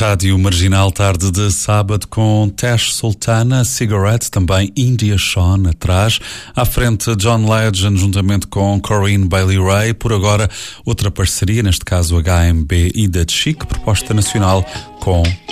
Rádio Marginal, tarde de sábado, com Tash Sultana, Cigarette, também India Shawn atrás, à frente John Legend juntamente com Corinne Bailey Rae. Por agora outra parceria, neste caso HMB e da Chic, proposta nacional com